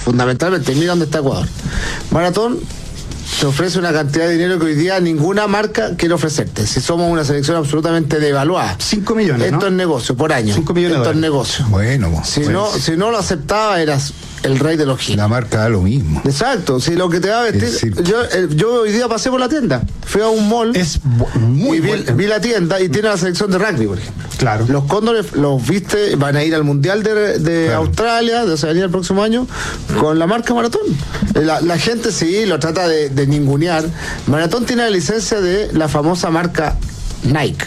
fundamentalmente, mira dónde está Ecuador. Maratón te ofrece una cantidad de dinero que hoy día ninguna marca quiere ofrecerte. Si somos una selección absolutamente devaluada. 5 millones, Esto ¿no? es negocio, por año. 5 millones. Esto es negocio. Bueno, Si no lo aceptaba, eras el rey de los giros. la marca da lo mismo. Exacto, si lo que te va a vestir. Yo hoy día pasé por la tienda, fui a un mall Es muy y bueno. vi la tienda y tiene la selección de rugby, por ejemplo. Claro. Los Cóndores los viste, van a ir al Mundial de Claro. Australia, de Oceanía el próximo año, con la marca Maratón. La gente sí lo trata de ningunear. Maratón tiene la licencia de la famosa marca Nike.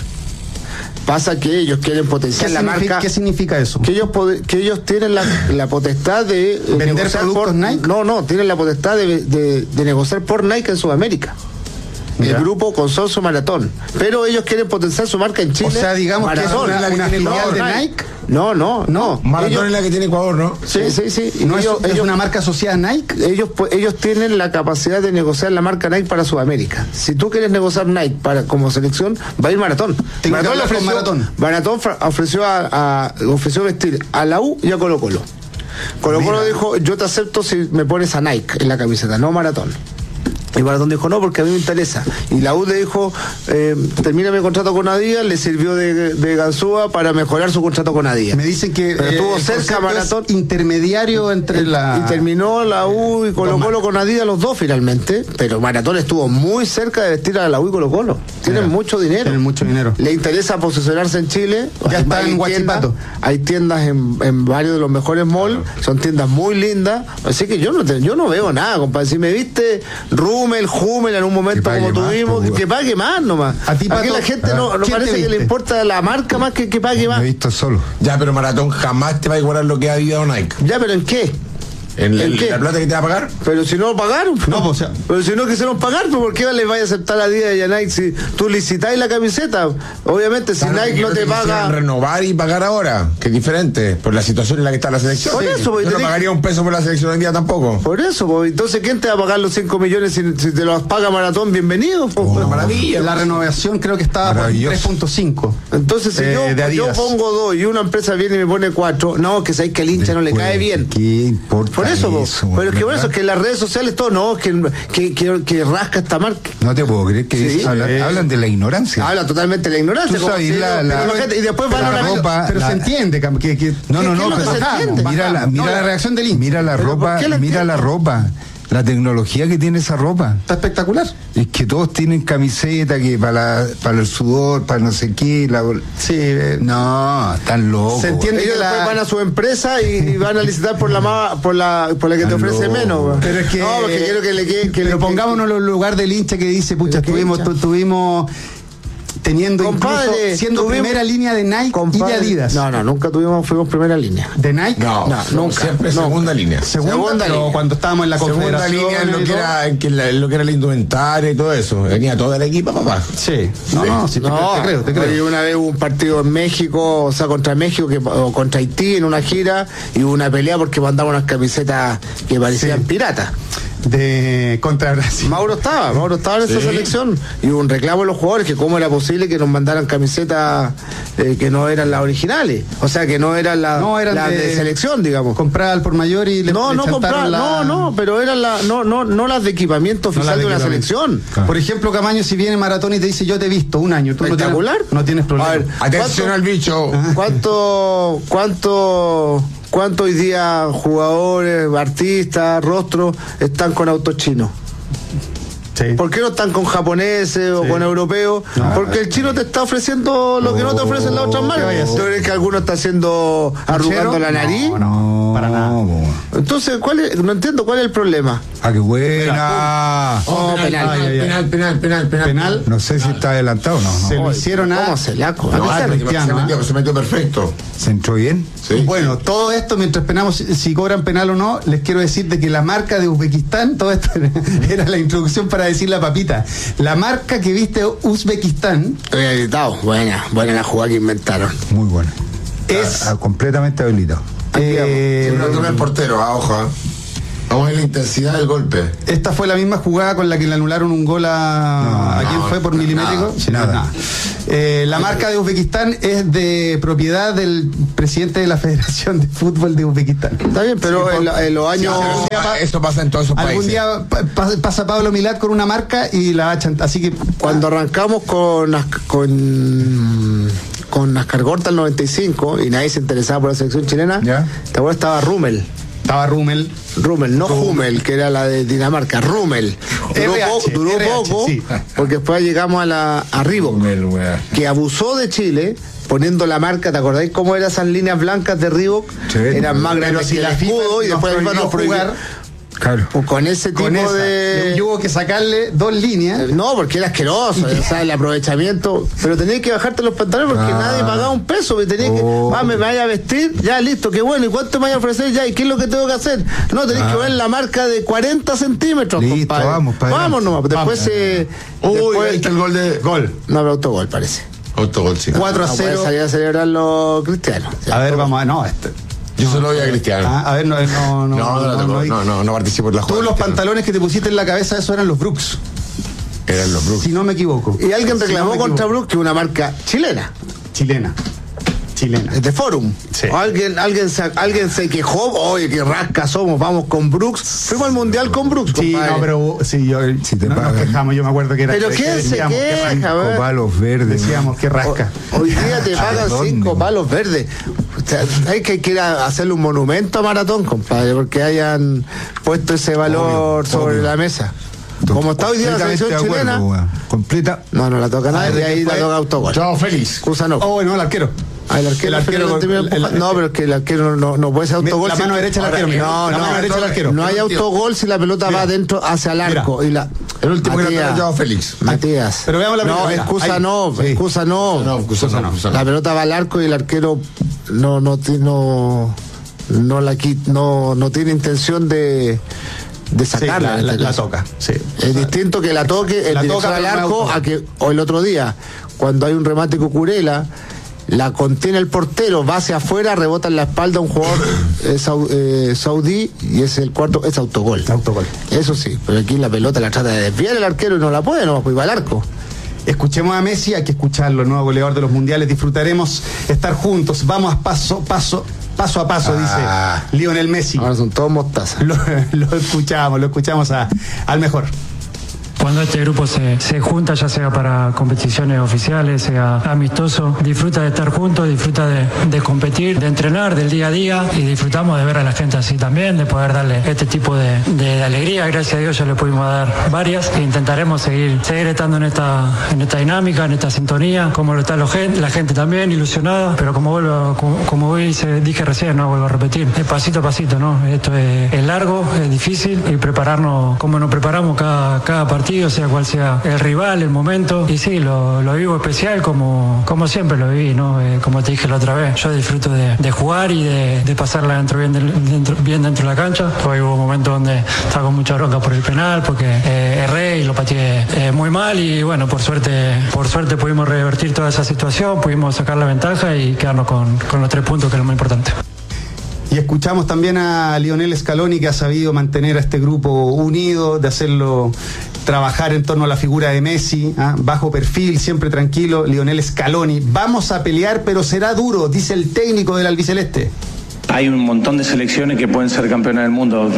Pasa que ellos quieren potenciar la marca. ¿Qué significa eso? Que ellos tienen la potestad de ¿Vender negociar productos Nike? No, tienen la potestad de negociar por Nike en Sudamérica. Mira. El grupo Consorcio Maratón. Pero ellos quieren potenciar su marca en Chile. O sea, digamos que Maratón. es una filial de Nike. No. Maratón Ellos- es la que tiene Ecuador, ¿no? Sí. Y ¿No ellos, es una marca asociada a Nike? ellos tienen la capacidad de negociar la marca Nike para Sudamérica. Si tú quieres negociar Nike como selección, va a ir Maratón. Tengo que hablar con Maratón. Maratón ofreció vestir a la U y a Colo Colo. Colo Colo dijo, yo te acepto si me pones a Nike en la camiseta, no Maratón. Y Maratón dijo, no, porque a mí me interesa. Y la U le dijo, termina mi contrato con Adidas, le sirvió de ganzúa para mejorar su contrato con Adidas. Me dicen que Pero estuvo el cerca concepto Maratón. es intermediario entre la... Y terminó la U y Colo Colo con Adidas los dos finalmente, pero Maratón estuvo muy cerca de vestir a la U y Colo Colo. Tienen Mira, mucho dinero. tienen mucho dinero. Le interesa posicionarse en Chile. Ya está en Huachipato. Hay tiendas en varios de los mejores malls, son tiendas muy lindas, así que yo no veo nada, compadre. Si me viste Hummel en un momento Que pague como más, tuvimos, pues, que pague más nomás. A ti, Aquí Pato, la gente no ¿quién parece te que le viste? importa la marca más que pague Me más. he visto solo. Ya, pero Maratón jamás te va a igualar lo que ha vivido Nike. Ya, pero ¿en qué? ¿En qué? ¿La plata que te va a pagar? Pero si no pagaron. No, pues, o sea- Pero si no quisieron pagar, pues ¿por qué les vaya a aceptar a Adidas y a Nike si tú licitáis la camiseta? Obviamente, si Claro, Nike no te quisieran paga. renovar y pagar ahora, que es diferente, por la situación en la que está la selección. Por eso, porque yo no tenés- pagaría un peso por la selección hoy en día tampoco. Por eso, pues, entonces, ¿quién te va a pagar los 5 millones si te los paga Maratón? Bienvenido. Pues. Una maravilla. La renovación creo que estaba por Maravilloso. 3.5. Entonces, si de yo Adidas. pongo 2 y una empresa viene y me pone 4, no, que sabéis que al hincha no le cae bien. ¿Qué importa Por eso, eso, pero es que por ¿verdad? eso es que en las redes sociales todo, no, que rasca esta marca. No te puedo creer que Sí. hablan de la ignorancia. Habla totalmente de la ignorancia. Tú como sabes, si- la- pero imagínate, y después van a la una ropa- Pero se entiende que No, ¿Qué es lo que se entiende? Mira la reacción del hincha. Mira la ¿Pero ropa, por qué la mira entiende? la ropa, la tecnología que tiene esa ropa. Está espectacular. Es que todos tienen camiseta que para el sudor, para no sé qué. Sí, No, están locos. Se entiende. Ellos que la- después van a su empresa y van a licitar por la que te Están ofrece locos. menos. güey. Pero es que, no, porque quiero que le quede. pero pongámonos en el lugar del hincha que dice, pucha, ¿Pero qué hincha? tuvimos teniendo Compadre, incluso siendo tuvimos- primera línea de Nike y de Adidas. No, nunca fuimos primera línea. De Nike. No, nunca, siempre nunca. segunda línea. Segunda línea. pero cuando estábamos en la Segunda confederación. línea en lo y que todo. era, en lo que era la indumentaria y todo eso. Venía toda la equipa, papá. Sí. No, sí, te creo. Oye, una vez hubo un partido en México, o sea, contra México o contra Haití en una gira, y hubo una pelea porque mandaban unas camisetas que parecían Sí. piratas. Contra Brasil. Mauro estaba en esa Sí. selección y hubo un reclamo de los jugadores que cómo era posible que nos mandaran camisetas que no eran las originales, o sea, que no eran las de selección, digamos. Comprar al por mayor y le No chantaron comprar, pero eran no las de equipamiento No oficial las de de una equipamiento. selección. Claro. Por ejemplo, Camaño, si viene Maratón y te dice yo te he visto un año, tú Espectacular. no tienes problema. A ver, Atención al bicho. ¿Cuánto hoy día jugadores, artistas, rostros están con autos chinos? Sí. ¿Por qué no están con japoneses o Sí. con europeos? Porque el chino te está ofreciendo lo que no te ofrecen las otras ¿qué vaya a marcas. hacer? ¿Tú crees que alguno está haciendo arrugando la nariz? No, Para nada. po. Entonces, no entiendo cuál es el problema. Ah, qué buena. Oh, Penal. No sé si está adelantado o no. Se lo hicieron a... ¿Cómo se le ha No, se metió perfecto. ¿Se entró bien? Sí. Bueno, todo esto, mientras esperamos si cobran penal o no, les quiero decir de que la marca de Uzbekistán, todo esto era la introducción para decir la papita. La marca que viste Uzbekistán Estoy habilitado. Buena la jugada que inventaron. Muy buena. es... Completamente habilitado. Siempre lo toma el portero, ojo. Vamos a ver la intensidad del golpe. Esta fue la misma jugada con la que le anularon un gol ¿a quién fue por milimétrico? Nada. La marca de Uzbekistán es de propiedad del presidente de la Federación de Fútbol de Uzbekistán. Está bien, pero en los años... Eso pasa en todos esos países. Algún día pasa Pablo Milad con una marca y la hachan. Así que Cuando arrancamos con Ascargorta el 95 y nadie se interesaba por la selección chilena, ¿Ya? ¿te acuerdas? Estaba Rummel, no Hummel, que era la de Dinamarca, Rummel. Duró RH, poco, sí. porque después llegamos a Reebok, que abusó de Chile poniendo la marca. ¿Te acordáis cómo eran esas líneas blancas de Reebok? Sí. Eran más grandes que el escudo, y después la FIFA nos prohibió jugar. Claro. con ese tipo de... Y hubo que sacarle 2 líneas. No, porque era asqueroso, o sea, el aprovechamiento. Pero tenías que bajarte los pantalones porque nadie pagaba un peso. Tenías que, me vaya a vestir, ya listo, qué bueno. ¿Y cuánto me vaya a ofrecer ya? ¿Y qué es lo que tengo que hacer? No, tenés que ver la marca de 40 centímetros. Listo, compadre. vamos nomás. Después Ahí está el gol de... Gol. No, pero autogol parece. Autogol, sí. 4-0. No puede salir a celebrarlo Cristiano. A ver, vamos a... Yo se lo voy a Cristiano. A ver, no participo en la Tú jugada. los pantalones que te pusiste en la cabeza, eso eran los Brooks, Eran los Brooks. si no me equivoco. Y alguien Si reclamó no me contra equivoco. Brooks, que es una marca chilena, Chilena. es de Forum. Sí. O alguien se quejó, oye, qué rasca somos, vamos con Brooks. Fuimos al Mundial con Brooks, Sí, compadre. no, pero sí, Si te nos pagan. quejamos, yo me acuerdo que era. Pero que ¿quién se decíamos, que queja? rasca. A ver. Palos verdes. Decíamos que rasca. Hoy día te pagan ¿dónde? 5 palos verdes. O sea, hay que ir a hacerle un monumento a Maratón, compadre, porque hayan puesto ese valor sobre la mesa. Como está hoy día la selección chilena. Completa. No la toca nadie, y ahí la toca autogol. Chao, feliz. Kusanov. Oh, bueno, el arquero. El arquero no, pero es que el arquero no puede ser autogol. La mano derecha del arquero. No, La mano derecha del arquero. No hay autogol si la pelota va adentro hacia el arco. Y El último que Matías, le Chao, feliz. Matías. Pero veamos la no, primera. excusa no. No. La pelota va al arco y el arquero no tiene intención de sacarla. Sí, la toca. Sí. Es distinto que la toque La el toca, director al pero arco no o el otro día, cuando hay un remate Cucurella, la contiene el portero, va hacia afuera, rebota en la espalda a un jugador saudí y es el cuarto, es autogol. Eso sí, pero aquí la pelota la trata de desviar el arquero y no la puede, no va al arco. Escuchemos a Messi, hay que escucharlo, nuevo goleador de los mundiales. Disfrutaremos estar juntos, vamos paso a paso, dice Lionel Messi. Ahora son todos mostazas. Lo escuchamos al mejor. Cuando este grupo se junta, ya sea para competiciones oficiales, sea amistoso, disfruta de estar juntos, disfruta de competir, de entrenar, del día a día, y disfrutamos de ver a la gente así también, de poder darle este tipo de alegría. Gracias a Dios ya le pudimos dar varias e intentaremos seguir estando en esta dinámica, en esta sintonía, como lo está la gente también, ilusionada, pero como hoy dije recién, no vuelvo a repetir, es pasito a pasito, ¿no? Esto es largo, es difícil, y prepararnos como nos preparamos cada partido, sea cual sea el rival, el momento. Y sí, lo vivo especial como siempre lo viví, ¿no? Como te dije la otra vez, yo disfruto de jugar y de pasarla bien dentro de la cancha. Hoy hubo momentos donde estaba con mucha bronca por el penal, porque erré y lo pateé muy mal, y bueno, por suerte pudimos revertir toda esa situación, pudimos sacar la ventaja y quedarnos con los 3 puntos, que es lo más importante. Y escuchamos también a Lionel Scaloni, que ha sabido mantener a este grupo unido, de hacerlo trabajar en torno a la figura de Messi, bajo perfil, siempre tranquilo. Lionel Scaloni, vamos a pelear, pero será duro, dice el técnico del albiceleste. Hay un montón de selecciones que pueden ser campeonas del mundo,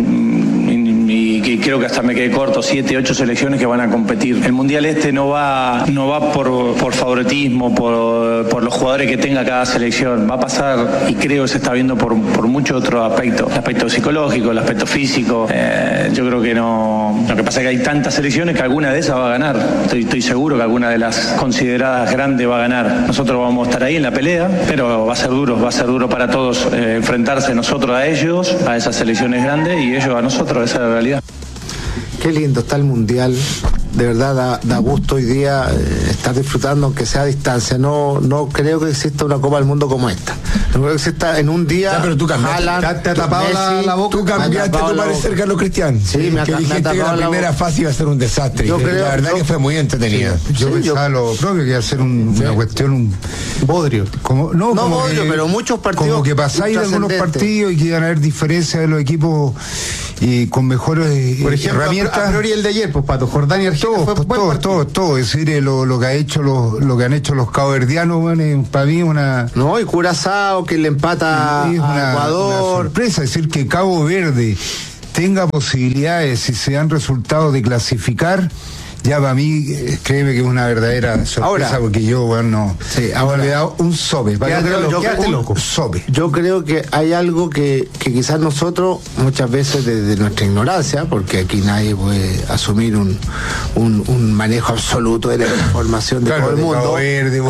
y que creo que hasta me quedé corto, 7, 8 selecciones que van a competir. El Mundial no va por favoritismo, por los jugadores que tenga cada selección. Va a pasar, y creo que se está viendo por muchos otros aspectos. El aspecto psicológico, el aspecto físico. Yo creo que no. Lo que pasa es que hay tantas selecciones que alguna de esas va a ganar. Estoy seguro que alguna de las consideradas grandes va a ganar. Nosotros vamos a estar ahí en la pelea, pero va a ser duro para todos enfrentarse nosotros a ellos, a esas selecciones grandes, y ellos a nosotros. Esa es la realidad. Qué lindo está el Mundial, de verdad da gusto hoy día estar disfrutando, aunque sea a distancia. No creo que exista una Copa del Mundo como esta. No creo que exista en un día. Ya, pero tú cambiaste. Haaland, ¿Te ha tapado Messi, la boca? Tú cambiaste tu parecer, Carlos Cristian. Sí, me ha que dijiste que tapado la la primera boca. fase iba a ser un desastre. Yo creo- la verdad yo- que fue muy entretenida. Yo Sí, pensaba lo propio, que iba a ser una cuestión, un Bodrio. como bodrio, pero muchos partidos como que pasáis de algunos trascendentes. partidos y que iban a haber diferencias de los equipos y con mejores Por ejemplo, herramientas. a priori el de ayer, pues Pato, Jordania y Argelia fue buen partido. Todo, es decir, lo que han hecho los caboverdianos, bueno, para mí No, y Curazao que le empata a Ecuador. una sorpresa, es decir, que Cabo Verde tenga posibilidades, si se dan resultados, de clasificar. Ya para mí, créeme que es una verdadera sorpresa, ahora, porque yo, bueno, ahora le he dado un sope. Sope. Yo creo que hay algo que quizás nosotros, muchas veces desde nuestra ignorancia, porque aquí nadie puede asumir un manejo absoluto de la información de todo el mundo. Cabo Verde,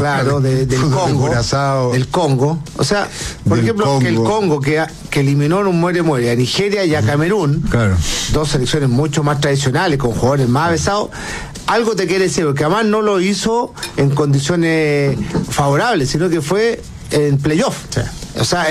del Congo. O sea, por ejemplo, que el Congo que eliminó en un muere a Nigeria y a Camerún, dos selecciones mucho más tradicionales, con jugadores más avesados, algo te quiere decir, porque además no lo hizo en condiciones favorables, sino que fue en playoff. Sí. O sea,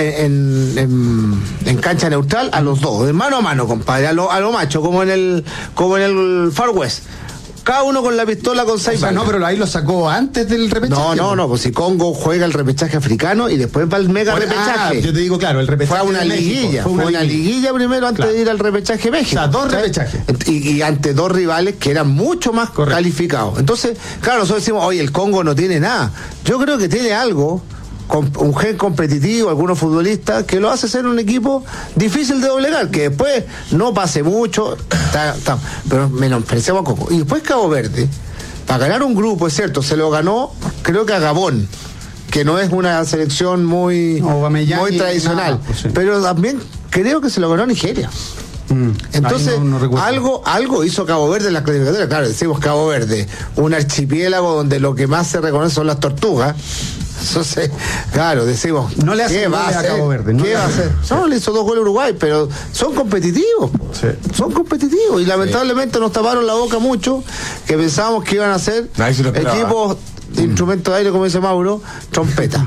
en cancha neutral a los dos, de mano a mano, compadre, a lo macho, como en el Far West. Cada uno con la pistola con 6 balas. No, pero ahí lo sacó antes del repechaje. No, pues si Congo juega el repechaje africano y después va el mega repechaje. Yo te digo, claro, el repechaje fue una liguilla. Fue una liguilla primero antes de ir al repechaje México. O sea, 2 repechajes. Y ante 2 rivales que eran mucho más calificados. Entonces, claro, nosotros decimos, oye, el Congo no tiene nada. Yo creo que tiene algo, un gen competitivo, algunos futbolistas, que lo hace ser un equipo difícil de doblegar, que después no pase mucho, pero menospreciamos a Congo. Y después Cabo Verde, para ganar un grupo, es cierto, se lo ganó, creo que a Gabón, que no es una selección muy tradicional, pero también creo que se lo ganó a Nigeria. Entonces, algo hizo Cabo Verde en la clasificatoria. Claro, decimos Cabo Verde, un archipiélago donde lo que más se reconoce son las tortugas. Entonces, claro, decimos, no le hace va a Cabo Verde. ¿Qué va a hacer? No, le hizo 2 goles a Uruguay, pero son competitivos. Sí. Son competitivos. Y lamentablemente nos taparon la boca mucho, que pensábamos que iban a ser equipos de instrumento de aire, como dice Mauro, trompeta.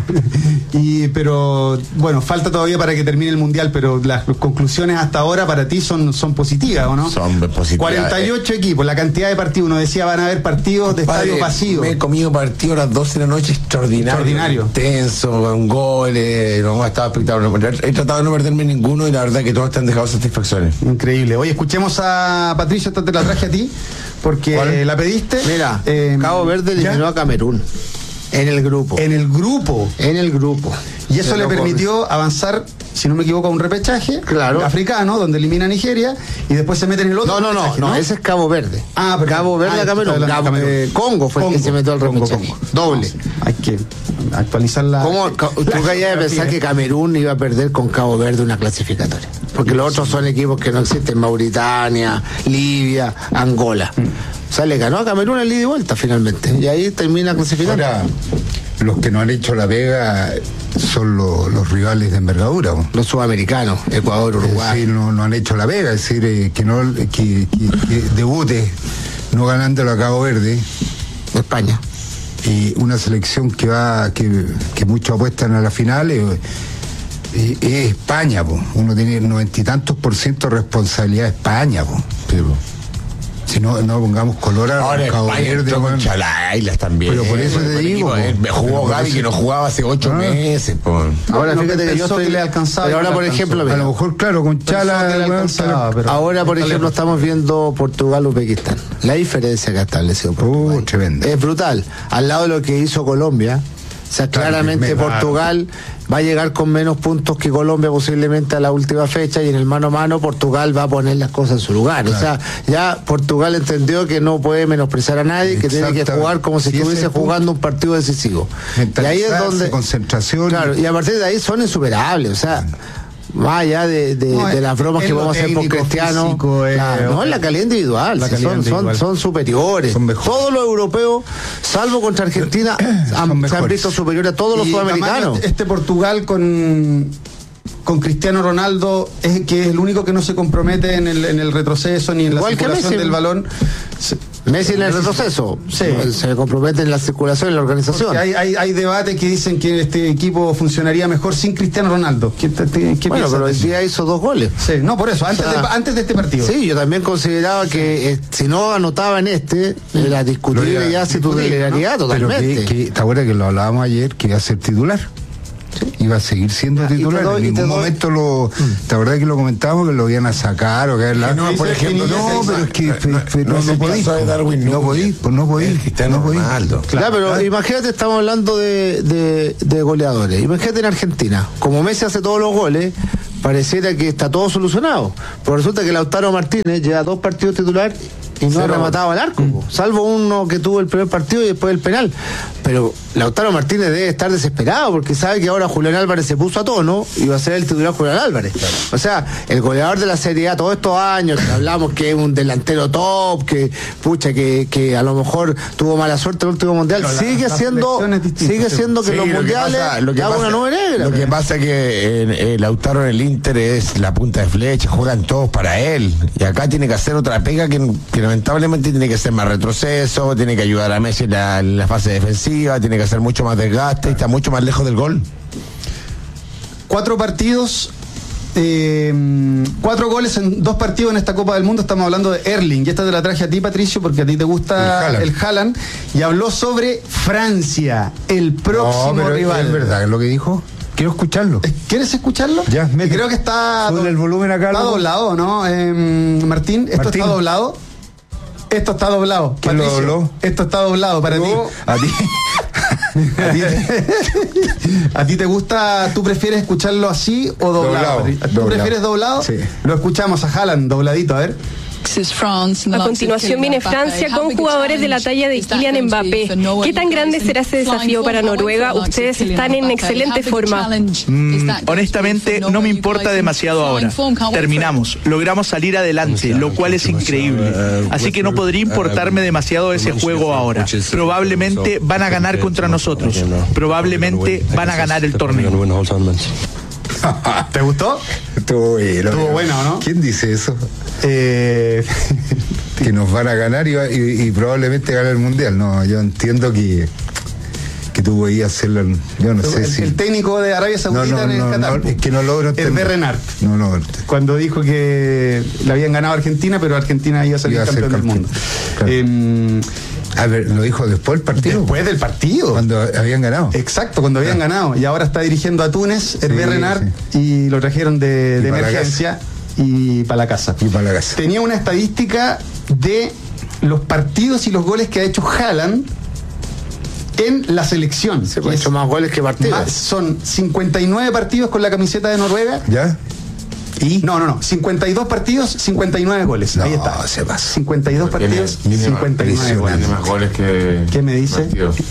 Pero bueno, falta todavía para que termine el Mundial, pero las conclusiones hasta ahora para ti son positivas, ¿o no? Son positivas. 48 equipos, la cantidad de partidos. Uno decía, van a haber partidos de estadio vacío. Me he comido partidos a las 12 de la noche extraordinario. Intenso, con goles, estaba espectacular. He tratado de no perderme ninguno y la verdad que todos te han dejado satisfacciones. Increíble. Oye, escuchemos a Patricio, esta te la traje a ti, porque ¿cuál? La pediste. Mira, Cabo Verde eliminó a Camerún. En el grupo. Y eso le permitió avanzar, si no me equivoco, a un repechaje africano, donde elimina a Nigeria, y después se mete en el otro. No, ese es Cabo Verde. Pero Cabo Verde a Camerún. Congo fue el que se metió al repechaje. Doble. Hay que actualizar la. ¿Cómo tú caías de pensar que Camerún iba a perder con Cabo Verde una clasificatoria? Porque los otros son equipos que no existen: Mauritania, Libia, Angola. O sea, le ganó a Camerún el ida y vuelta finalmente. Y ahí termina clasificando. Ahora, los que no han hecho la pega son los rivales de envergadura. Los sudamericanos, Ecuador, Uruguay. Es decir, no han hecho la pega, es decir, que debute no ganándolo a Cabo Verde. España. Y una selección que muchos apuestan a la final es España, po. Uno tiene 90 y tantos % de responsabilidad de España, po. Sí, po. Si no pongamos color a Cabo Verde, con Chalailas también. Pero por eso te digo. Me jugó Gaby, que no jugaba hace 8 meses. Ahora fíjate que yo estoy le alcanzaba. Pero ahora, por ejemplo, a lo mejor, claro, con Chala. Ahora, por ejemplo, estamos viendo Portugal-Uzbekistán. La diferencia que ha establecido Portugal tremenda. Es brutal. Al lado de lo que hizo Colombia. O sea, claramente Portugal va a llegar con menos puntos que Colombia posiblemente a la última fecha, y en el mano a mano Portugal va a poner las cosas en su lugar. Claro. O sea, ya Portugal entendió que no puede menospreciar a nadie, que tiene que jugar como si estuviese jugando un partido decisivo. Y ahí es donde concentración. Claro, y a partir de ahí son insuperables. O sea, más allá de las bromas que vamos a hacer por Cristiano, físico, no es la calidad individual, son superiores. Todos los europeos, salvo contra Argentina, se han visto superiores a todos los sudamericanos. Este Portugal con Cristiano Ronaldo que es el único que no se compromete en el retroceso ni en la circulación del balón. Messi en el retroceso, se compromete en la circulación, en la organización. Hay debates que dicen que este equipo funcionaría mejor sin Cristiano Ronaldo. ¿Qué bueno, pero hoy día hizo 2 goles. Sí, no, por eso, antes de este partido. Sí, yo también consideraba que si no anotaba en era discutible ya su titularidad, ¿no? Totalmente. Pero ¿te acuerdas que lo hablábamos ayer, que iba a ser titular? iba a seguir siendo titular. En ningún momento ¿te acordás que lo comentábamos? Que lo iban a sacar o que no, por ejemplo, pero es que no podís. No podís. Claro, pero imagínate, estamos hablando de goleadores. Imagínate en Argentina, como Messi hace todos los goles, pareciera que está todo solucionado. Pero resulta que Lautaro Martínez lleva 2 partidos titular y no ha rematado al arco, salvo uno que tuvo el primer partido y después el penal. Pero Lautaro Martínez debe estar desesperado porque sabe que ahora Julián Álvarez se puso a tono y va a ser el titular Julián Álvarez. Claro. O sea, el goleador de la Serie A todos estos años que hablamos que es un delantero top, que a lo mejor tuvo mala suerte en el último mundial, sigue siendo que los mundiales hagan una nube negra. Lo que pasa es que Lautaro en el Inter es la punta de flecha, juegan todos para él. Y acá tiene que hacer otra pega que lamentablemente tiene que ser más retroceso, tiene que ayudar a Messi en la fase defensiva, tiene que hacer mucho más desgaste y está mucho más lejos del gol. 4 partidos, 4 goles en 2 partidos en esta Copa del Mundo. Estamos hablando de Erling, y esta te la traje a ti, Patricio, porque a ti te gusta el Haaland, y habló sobre Francia, el próximo rival. ¿Es verdad lo que dijo? Quiero escucharlo. ¿Quieres escucharlo? Ya, creo que está el volumen acá. Está doblado, ¿no? Martín, ¿esto está doblado? Esto está doblado. ¿Quién lo dobló? Esto está doblado para ti. ¿A ti? ¿A ti te gusta? ¿Tú prefieres escucharlo así o doblado? ¿Tú prefieres doblado? Sí. Lo escuchamos a Haaland dobladito, a ver. A continuación viene Francia con jugadores de la talla de Kylian Mbappé. ¿Qué tan grande será ese desafío para Noruega? Ustedes están en excelente forma. Honestamente, no me importa demasiado ahora. Terminamos, logramos salir adelante, lo cual es increíble. Así que no podría importarme demasiado ese juego ahora. Probablemente van a ganar contra nosotros. Probablemente van a ganar el torneo. ¿Te gustó? Estuvo bueno, ¿no? ¿Quién dice eso? Que nos van a ganar y probablemente ganar el mundial. No, yo entiendo que tú podías hacerlo. Yo no sé si. El técnico de Arabia Saudita en el Qatar. Es que no logro entender. El Renard. No. Cuando dijo que le habían ganado a Argentina, pero Argentina iba a ser campeón del mundo. Claro. A ver, ¿lo dijo después del partido? Después del partido. Cuando habían ganado. Exacto, cuando habían ganado. Y ahora está dirigiendo a Túnez, Hervé Renard, y lo trajeron de emergencia y para la casa. Tenía una estadística de los partidos y los goles que ha hecho Haaland en la selección. Se ha hecho más goles que partidos. Son 59 partidos con la camiseta de Noruega. ¿Ya? ¿Y? No. 52 partidos, 59 goles. Ahí está. Se pasa. 52 partidos, 59 goles. Más goles que... ¿Qué me dice?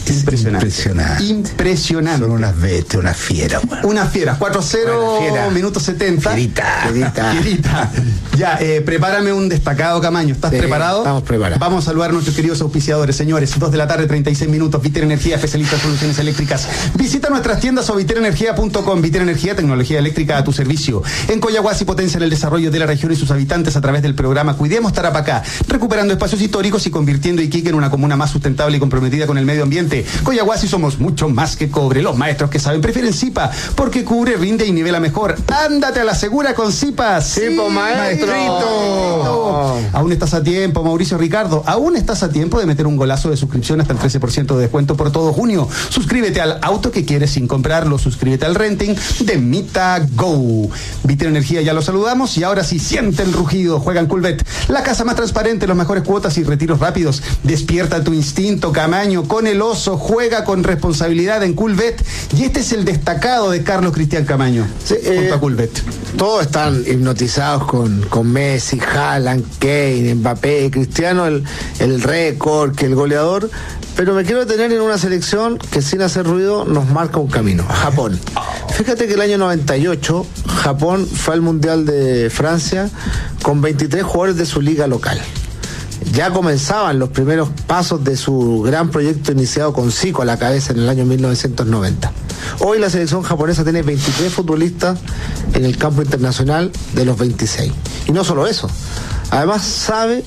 Impresionante. Son unas bestias, una fiera. Una fiera. 4-0, minuto 70. Fierita. Ya, prepárame un destacado, Camaño. ¿Estás preparado? Estamos preparados. Vamos a saludar a nuestros queridos auspiciadores, señores. 2 de la tarde, 36 minutos. Viter Energía, especialista en soluciones eléctricas. Visita nuestras tiendas o viterenergia.com. Viter Energía, tecnología eléctrica a tu servicio. En Coyahuasi potencian el desarrollo de la región y sus habitantes a través del programa Cuidemos Tarapacá, recuperando espacios históricos y convirtiendo Iquique en una comuna más sustentable y comprometida con el medio ambiente. Coyahuasi somos mucho más que cobre. Los maestros que saben prefieren Zipa, porque cubre, rinde y nivela mejor. Ándate a la segura con Zipa. Zipa, maestrito. Aún estás a tiempo, Mauricio Ricardo. Aún estás a tiempo de meter un golazo de suscripción hasta el 13% de descuento por todo junio. Suscríbete al auto que quieres sin comprarlo. Suscríbete al renting de Mita Go. Viter Energía, ya lo saludamos, y ahora sí, siente el rugido. Juega en Coolbet, la casa más transparente, las mejores cuotas y retiros rápidos. Despierta tu instinto, Camaño, con el oso. Juega con responsabilidad en Coolbet. Y este es el destacado de Carlos Cristian Camaño, junto a Coolbet. Todos están hipnotizados con Messi, Haaland, Kane, Mbappé, Cristiano, el récord, que el goleador. Pero me quiero detener en una selección que sin hacer ruido nos marca un camino. Japón. Fíjate que el año 98 Japón fue al Mundial de Francia con 23 jugadores de su liga local. Ya comenzaban los primeros pasos de su gran proyecto iniciado con Zico a la cabeza en el año 1990. Hoy la selección japonesa tiene 23 futbolistas en el campo internacional de los 26. Y no solo eso, además sabe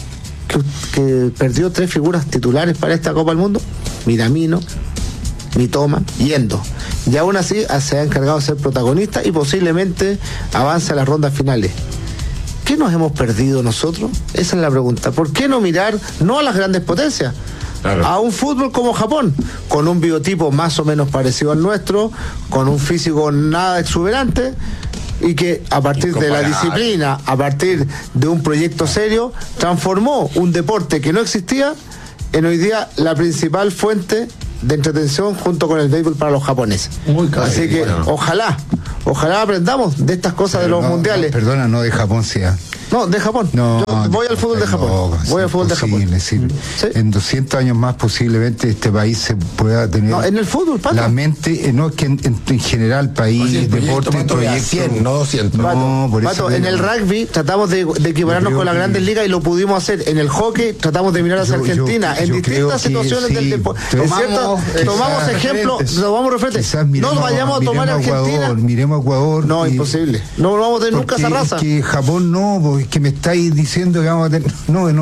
que perdió 3 figuras titulares para esta Copa del Mundo: Minamino, Mitoma y Endo. Y aún así se ha encargado de ser protagonista y posiblemente avance a las rondas finales. ¿Qué nos hemos perdido nosotros? Esa es la pregunta. ¿Por qué no mirar, no a las grandes potencias? a un fútbol como Japón, con un biotipo más o menos parecido al nuestro, con un físico nada exuberante, y que a partir de la disciplina, a partir de un proyecto serio, transformó un deporte que no existía en hoy día la principal fuente de entretención junto con el béisbol para los japoneses. Así que ojalá aprendamos de estas cosas de los mundiales. Perdona, no de Japón, sea. No, de Japón. No, yo voy al fútbol de Japón. Voy al fútbol de Japón. ¿Sí? En 200 años más posiblemente este país se pueda tener... No, en el fútbol, Pato. La mente, no, que en general país, deporte, proyecto... 100, no 200. No, por Pato, eso en el rugby tratamos de equipararnos con las grandes ligas y lo pudimos hacer. En el hockey tratamos de mirar hacia Argentina. En distintas situaciones del deporte. Tomamos ejemplos, tomamos referentes. No vayamos a tomar Argentina. Miremos a Ecuador. No, imposible. No vamos a tener nunca esa raza. Es que Japón no, es que me estáis diciendo que vamos a tener...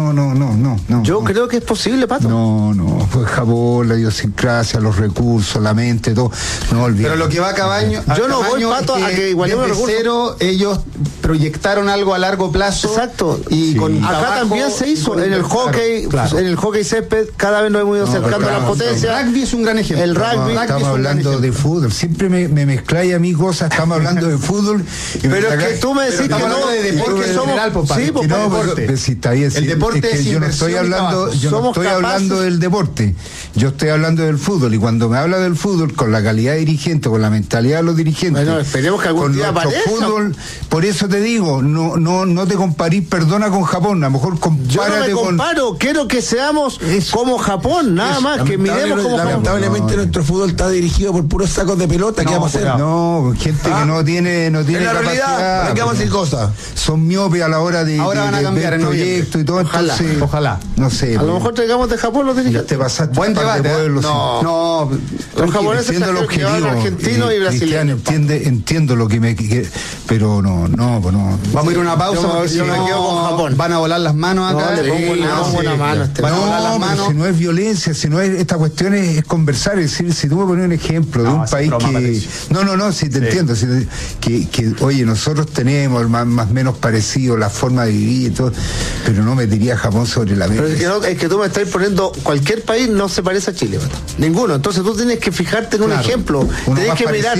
No. Yo creo que es posible, Pato. No, pues Japón, la idiosincrasia, los recursos, la mente, todo. No olvides. Pero lo que va a Cabaño... Yo no voy, Pato, a que igualemos los recursos. Cero, ellos proyectaron algo a largo plazo. Exacto. Y con acá también se hizo. En el hockey, claro. En el hockey césped, cada vez nos hemos ido acercando a las potencias. El rugby es un gran ejemplo. El rugby. Estamos hablando de fútbol. Siempre me mezcláis a mí cosas. Estamos hablando de fútbol. Pero es que tú me decís que no, de deporte que somos... general, sí, que no, pero si está bien, el deporte es yo no estoy hablando, hablando del deporte, yo estoy hablando del fútbol, y cuando me habla del fútbol con la calidad de dirigente, con la mentalidad de los dirigentes, bueno, esperemos que algún día aparezca. Fútbol, por eso te digo, no te comparís, perdona, con Japón, a lo mejor compárate. Yo no me comparo, quiero que seamos como Japón, nada más, que miremos como Japón. Lamentablemente nuestro fútbol está dirigido por puros sacos de pelota, ¿qué vamos a hacer? No, gente que no tiene en la capacidad. realidad, ¿qué vamos a decir cosas? Son miopes a la hora de van a cambiar el proyecto y todo. Ojalá. No sé. A lo mejor traigamos de Japón los dirigentes. Te pasaste. Buen debate. No. Los japoneses entiendo el objetivo. Argentino y brasileño. Entiendo lo que pero no. Vamos a ir a una pausa. Yo me quedo con Japón. Van a volar las manos acá. Le pongo una mano. Van a volar las manos. Si no es violencia, si no es esta cuestión es conversar, es decir, si tú me pones un ejemplo de un país que si te entiendo, que oye, nosotros tenemos más o menos parecido la forma de vivir y todo, pero no metería a Japón sobre la mesa. Pero es que tú me estás poniendo, cualquier país no se parece a Chile, ¿verdad? Ninguno. Entonces tú tienes que fijarte en un ejemplo. Tenés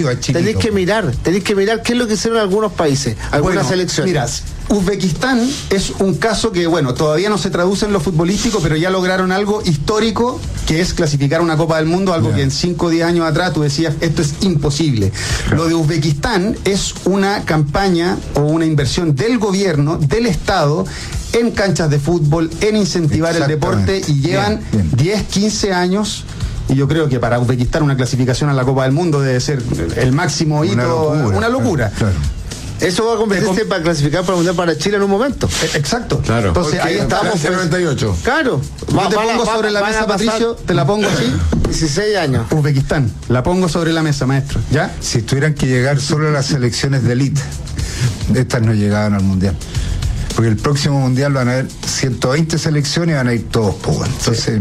que mirar qué es lo que hicieron algunos países, algunas selecciones. Mira, Uzbekistán es un caso que, todavía no se traduce en lo futbolístico, pero ya lograron algo histórico, que es clasificar una Copa del Mundo, algo que en 5 o 10 años atrás tú decías, esto es imposible. Lo de Uzbekistán es una campaña o una inversión del gobierno, del Estado, en canchas de fútbol, en incentivar el deporte, y llevan 10, 15 años. Y yo creo que para Uzbekistán una clasificación a la Copa del Mundo debe ser el máximo hito, una locura. Claro. Eso va a convertirse para clasificar para el Mundial para Chile en un momento. Exacto. Claro. Entonces ahí estamos. 98. Claro. Yo te pongo sobre la mesa, Patricio, te la pongo así. 16 años. Uzbekistán. La pongo sobre la mesa, maestro. ¿Ya? Si tuvieran que llegar solo a las selecciones de élite, estas no llegaban al Mundial. Porque el próximo Mundial van a haber 120 selecciones y van a ir todos. Entonces,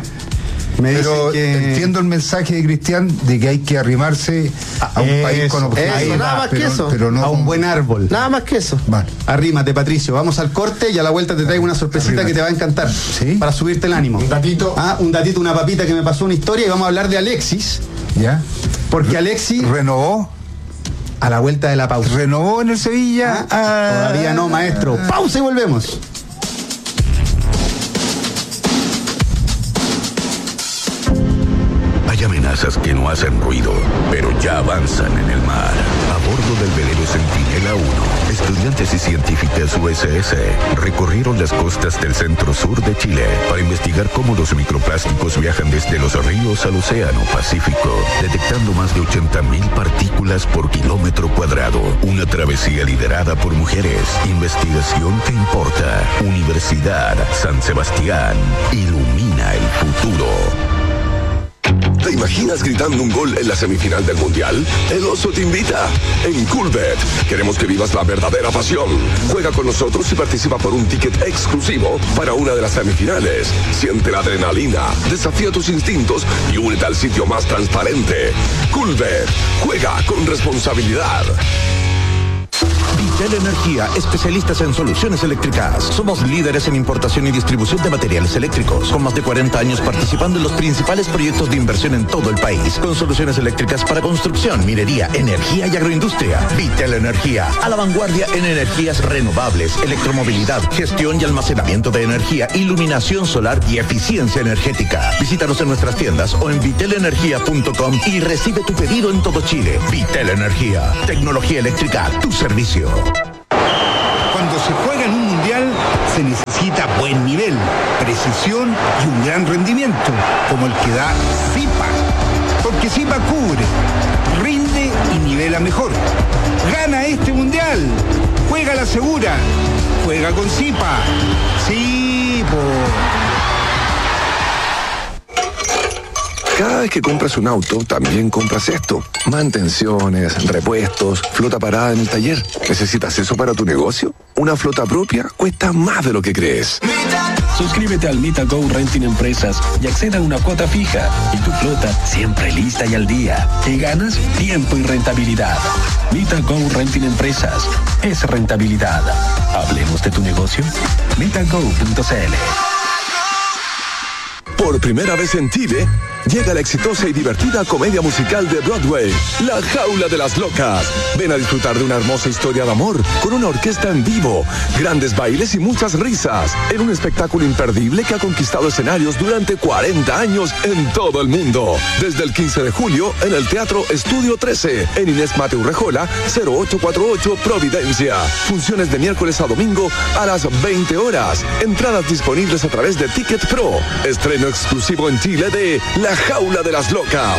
pero entiendo el mensaje de Cristian de que hay que arrimarse a un país con objetivos, nada más que eso, pero no a un buen árbol. Nada más que eso. Vale. Arrímate, Patricio. Vamos al corte y a la vuelta te traigo una sorpresita que te va a encantar. ¿Sí? Para subirte el ánimo. Un datito. Una papita que me pasó una historia, y vamos a hablar de Alexis. ¿Ya? Porque Alexis renovó a la vuelta de la pausa. ¿Renovó en el Sevilla? Todavía no, maestro. Pausa y volvemos. Hay amenazas que no hacen ruido, pero ya avanzan en el mar. A bordo del velero Centinela 1, estudiantes y científicas USS recorrieron las costas del centro-sur de Chile para investigar cómo los microplásticos viajan desde los ríos al océano Pacífico, detectando más de 80.000 partículas por kilómetro cuadrado. Una travesía liderada por mujeres. Investigación que importa. Universidad San Sebastián. Ilumina el futuro. ¿Te imaginas gritando un gol en la semifinal del Mundial? El Oso te invita. En Coolbet queremos que vivas la verdadera pasión. Juega con nosotros y participa por un ticket exclusivo para una de las semifinales. Siente la adrenalina, desafía tus instintos y únete al sitio más transparente. Coolbet. Juega con responsabilidad. Vitel Energía, especialistas en soluciones eléctricas. Somos líderes en importación y distribución de materiales eléctricos, con más de 40 años participando en los principales proyectos de inversión en todo el país, con soluciones eléctricas para construcción, minería, energía y agroindustria. Vitel Energía, a la vanguardia en energías renovables, electromovilidad, gestión y almacenamiento de energía, iluminación solar y eficiencia energética. Visítanos en nuestras tiendas o en vitelenergia.com y recibe tu pedido en todo Chile. Vitel Energía, tecnología eléctrica a tu servicio. Cuando se juega en un mundial, se necesita buen nivel, precisión y un gran rendimiento, como el que da Zipa. Porque Zipa cubre, rinde y nivela mejor. Gana este mundial. Juega la segura. Juega con Zipa. Zipo. Cada vez que compras un auto, también compras esto. Mantenciones, repuestos, flota parada en el taller. ¿Necesitas eso para tu negocio? Una flota propia cuesta más de lo que crees. Suscríbete al Mita Go Renting Empresas y acceda a una cuota fija. Y tu flota siempre lista y al día. Y ganas tiempo y rentabilidad. Mita Go Renting Empresas. Es rentabilidad. Hablemos de tu negocio. MitaGo.cl. Por primera vez en Chile, llega la exitosa y divertida comedia musical de Broadway, La Jaula de las Locas. Ven a disfrutar de una hermosa historia de amor con una orquesta en vivo, grandes bailes y muchas risas, en un espectáculo imperdible que ha conquistado escenarios durante 40 años en todo el mundo. Desde el 15 de julio en el Teatro Estudio 13, en Inés Mateu Rejola, 0848 Providencia. Funciones de miércoles a domingo a las 20 horas. Entradas disponibles a través de Ticket Pro. Estreno exclusivo en Chile de La Jaula de las Locas.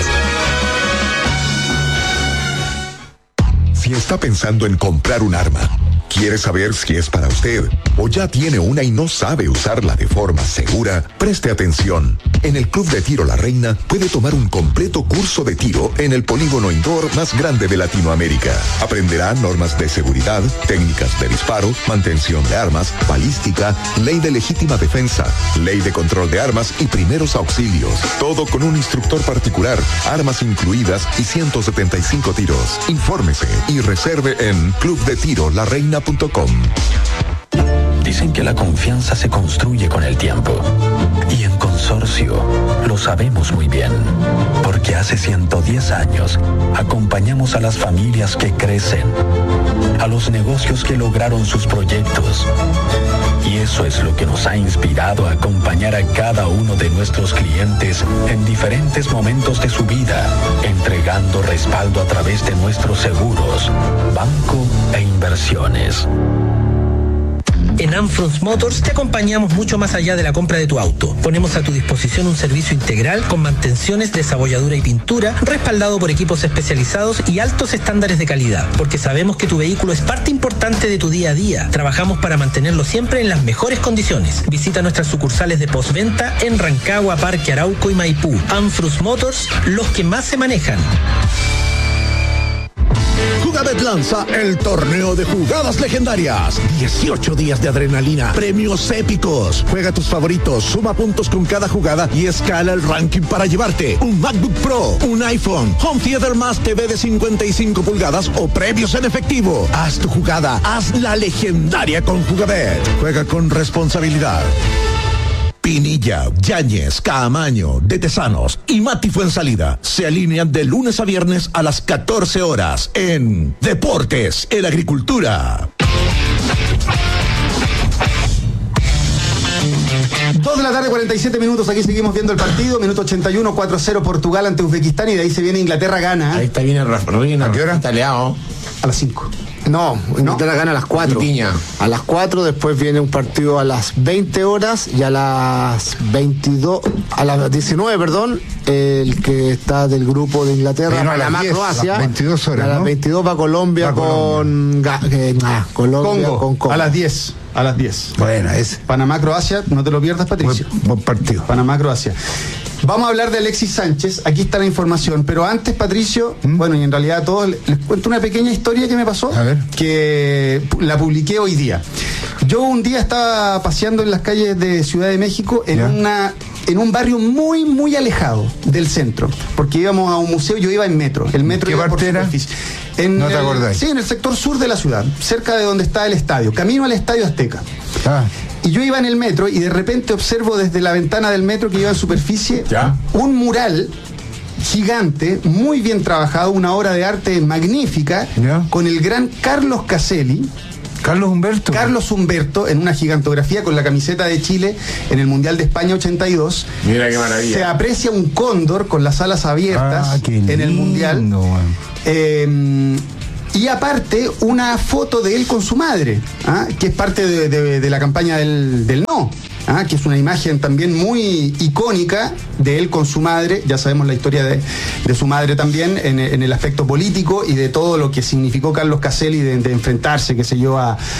Si está pensando en comprar un arma, quiere saber si es para usted o ya tiene una y no sabe usarla de forma segura, preste atención. En el Club de Tiro La Reina puede tomar un completo curso de tiro en el polígono indoor más grande de Latinoamérica. Aprenderá normas de seguridad, técnicas de disparo, mantención de armas, balística, ley de legítima defensa, ley de control de armas y primeros auxilios. Todo con un instructor particular, armas incluidas y 175 tiros. Infórmese y reserve en clubdetirolareina.com. Dicen que la confianza se construye con el tiempo. Y en Consorcio lo sabemos muy bien. Porque hace 110 años acompañamos a las familias que crecen, a los negocios que lograron sus proyectos. Y eso es lo que nos ha inspirado a acompañar a cada uno de nuestros clientes en diferentes momentos de su vida, entregando respaldo a través de nuestros seguros, banco e inversiones. En Amfrons Motors te acompañamos mucho más allá de la compra de tu auto. Ponemos a tu disposición un servicio integral con mantenciones, desabolladura y pintura, respaldado por equipos especializados y altos estándares de calidad, porque sabemos que tu vehículo es parte importante de tu día a día. Trabajamos para mantenerlo siempre en las mejores condiciones. Visita nuestras sucursales de postventa en Rancagua, Parque Arauco y Maipú. Amfrons Motors, los que más se manejan. Jugabet lanza el torneo de jugadas legendarias. 18 días de adrenalina, premios épicos. Juega tus favoritos, suma puntos con cada jugada y escala el ranking para llevarte un MacBook Pro, un iPhone, Home Theater más TV de 55 pulgadas o premios en efectivo. Haz tu jugada, haz la legendaria con Jugabet. Juega con responsabilidad. Pinilla, Yáñez, Caamaño, De Tesanos y Mati Fuensalida se alinean de lunes a viernes a las 14 horas en Deportes en Agricultura. 2 de la tarde, 47 minutos. Aquí seguimos viendo el partido. Minuto 81, 4-0 Portugal ante Uzbekistán y de ahí se viene Inglaterra gana. Ahí está bien el Rafa. ¿A qué hora? Italiano. A las 5. No, Inglaterra gana a las 4. A las 4, después viene un partido a las 20 horas y a las 22, a las 19, perdón, el que está del grupo de Inglaterra, Panamá, Croacia. 22 horas, a las 22 va Colombia con Colombia con Congo. A las 10. A las 10. Bueno, es Panamá, Croacia, no te lo pierdas, Patricio. Buen partido. Panamá, Croacia. Vamos a hablar de Alexis Sánchez, aquí está la información, pero antes, Patricio, bueno, y en realidad a todos les cuento una pequeña historia que me pasó, que la publiqué hoy día. Yo un día estaba paseando en las calles de Ciudad de México en una en un barrio muy, muy alejado del centro, porque íbamos a un museo, yo iba en metro. El metro ¿Qué parte era? ¿No te acordáis? Sí, en el sector sur de la ciudad, cerca de donde está el estadio, camino al Estadio Azteca. Y yo iba en el metro y de repente observo desde la ventana del metro que iba en superficie un mural gigante, muy bien trabajado, una obra de arte magnífica, con el gran Carlos Caselli. Carlos Humberto en una gigantografía con la camiseta de Chile en el Mundial de España 82. Mira qué maravilla. Se aprecia un cóndor con las alas abiertas en el Mundial. Y aparte una foto de él con su madre, que es parte de la campaña del no. Que es una imagen también muy icónica de él con su madre. Ya sabemos la historia de su madre también en el aspecto político y de todo lo que significó Carlos Caselli de enfrentarse, qué sé yo,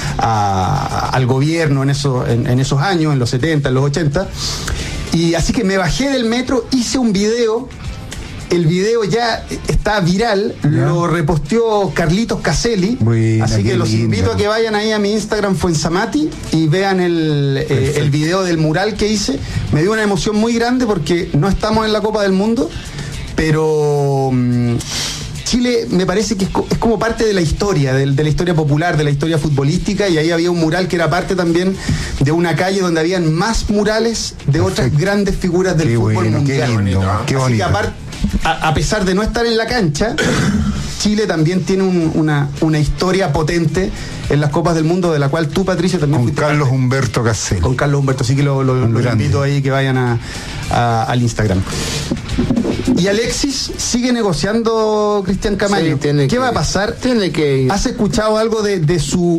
al gobierno en esos años, en los 70, en los 80. Y así que me bajé del metro, hice un video. El video ya está viral, lo reposteó Carlitos Caselli. Así que los invito a que vayan ahí a mi Instagram Fuensamati y vean el video del mural que hice. Me dio una emoción muy grande porque no estamos en la Copa del Mundo, pero Chile me parece que es como parte de la historia, de la historia popular, de la historia futbolística, y ahí había un mural que era parte también de una calle donde habían más murales de otras grandes figuras del fútbol mundial. Qué bonito. Así que a pesar de no estar en la cancha, Chile también tiene una historia potente en las Copas del Mundo, de la cual tú, Patricio, también con Carlos Humberto Caselli. Con Carlos Humberto, así que lo invito ahí que vayan al Instagram. Y Alexis sigue negociando, Cristian Camaño. Sí, ¿Qué va a pasar? Tiene que ir. ¿Has escuchado algo de su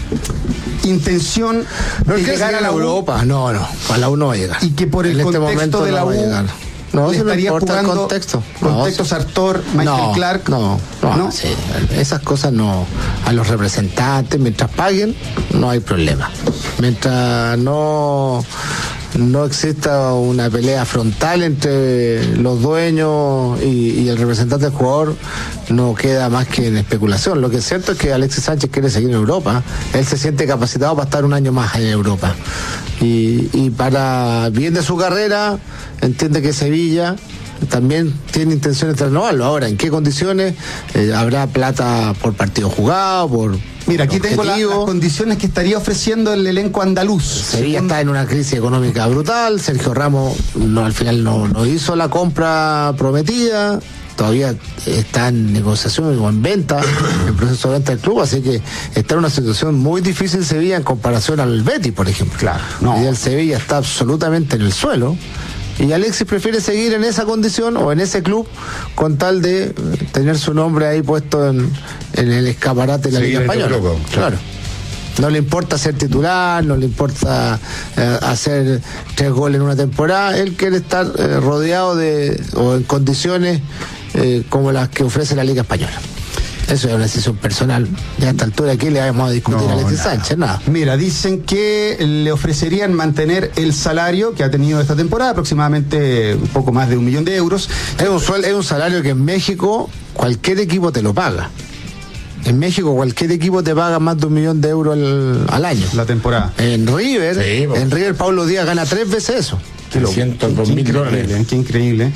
intención de llegar a la Europa? No, a la U no va a llegar. Y que por el contexto de la U no le estaría jugando contexto Sartor, Michael Clark. No, sí, esas cosas no. A los representantes, mientras paguen, no hay problema. Mientras no exista una pelea frontal entre los dueños y el representante del jugador, no queda más que en especulación. Lo que es cierto es que Alexis Sánchez quiere seguir en Europa. Él se siente capacitado para estar un año más en Europa. Y para bien de su carrera, entiende que Sevilla también tiene intenciones de renovarlo. Ahora, ¿en qué condiciones? ¿Habrá plata por partido jugado? Mira, aquí tengo las condiciones que estaría ofreciendo el elenco andaluz. Sevilla está en una crisis económica brutal. Sergio Ramos al final no hizo la compra prometida. Todavía está en negociación o en venta, en proceso de venta del club, así que está en una situación muy difícil Sevilla en comparación al Betis, por ejemplo. Claro. Y el Sevilla está absolutamente en el suelo. Y Alexis prefiere seguir en esa condición o en ese club con tal de tener su nombre ahí puesto en el escaparate de la Liga Española. Claro. No le importa ser titular, no le importa hacer 3 goles en una temporada. Él quiere estar rodeado o en condiciones como las que ofrece la Liga Española. Eso es una decisión personal. Ya a esta altura aquí le vamos a discutir a Alexis Sánchez, nada. Mira, dicen que le ofrecerían mantener el salario que ha tenido esta temporada, aproximadamente un poco más de 1 millón de euros. Es un salario que en México cualquier equipo te lo paga. En México cualquier equipo te paga más de 1 millón de euros al año. La temporada. En River Pablo Díaz gana 3 veces eso. $102,000. Qué increíble.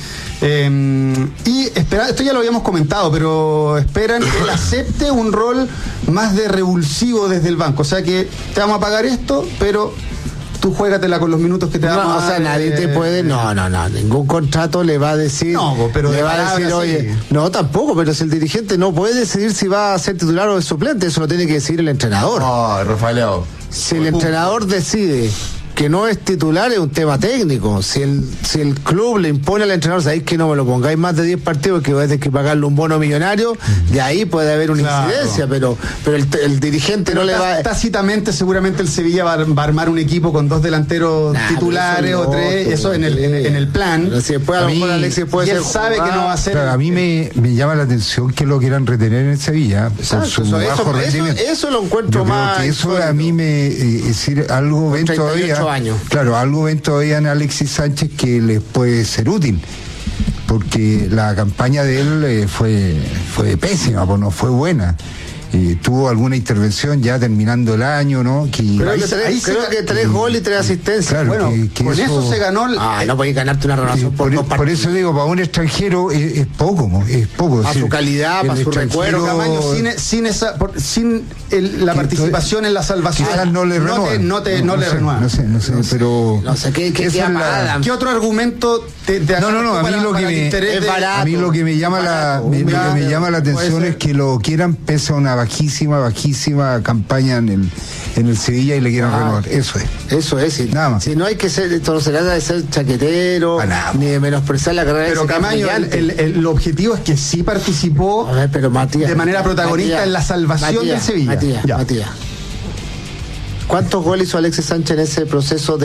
Y espera, esto ya lo habíamos comentado, pero esperan que él acepte un rol más de revulsivo desde el banco. O sea que te vamos a pagar esto, pero tú juégatela con los minutos que te damos. O sea, nadie te puede. No. Ningún contrato le va a decir. No, pero le va a decir, oye. No, tampoco, pero si el dirigente no puede decidir si va a ser titular o de suplente, eso lo tiene que decidir el entrenador. Rafael. Si el entrenador decide que no es titular, es un tema técnico. Si el club le impone al entrenador, sabéis que no me lo pongáis más de 10 partidos, que voy a tener que pagarle un bono millonario, de ahí puede haber una incidencia, pero el dirigente no le va. Tácitamente, seguramente el Sevilla va a armar un equipo con 2 delanteros titulares o 3, eso en el plan. Pero si después a lo mejor Alexis puede ser. Él sabe que no va a ser. Claro, a mí me llama la atención que lo quieran retener en Sevilla. Eso lo encuentro más. Eso a mí decir algo ven todavía. Años. Claro, algo ven todavía en Alexis Sánchez que les puede ser útil, porque la campaña de él fue pésima, pues no fue buena. tuvo alguna intervención ya terminando el año, ¿no? Creo que 3 goles y 3 asistencias. Claro, bueno, con eso se ganó. No podéis ganarte una renovación por 2 partidos. Por eso digo, para un extranjero es poco, es poco. Para su calidad, para su recuerdo. Camaño, sin la participación en la salvación, quizás no le renuevan. No le renuevan. No sé, pero... No sé, ¿qué otro argumento te a mí lo que me llama la atención es que lo quieran pese a una bajísima campaña en el Sevilla y le quieran renovar. Eso es. Nada más. Si no hay que ser, esto no se trata de ser chaquetero, ni de menospreciar la carrera. Pero Camaño, el objetivo es que sí participó de manera protagonista en la salvación del Sevilla. Matías. ¿Cuántos goles hizo Alexis Sánchez en ese proceso de